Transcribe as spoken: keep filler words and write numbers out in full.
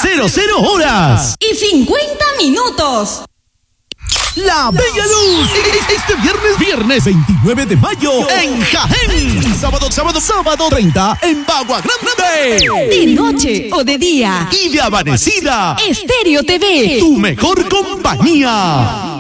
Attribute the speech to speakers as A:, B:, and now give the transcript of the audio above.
A: cero cero horas
B: y cincuenta minutos.
A: La Bella Luz, este viernes, viernes veintinueve de mayo en Jaén. Sábado, sábado, sábado treinta en Bagua Grande.
B: De noche o de día.
A: Y de amanecida.
B: Estéreo T V.
A: Tu mejor compañía.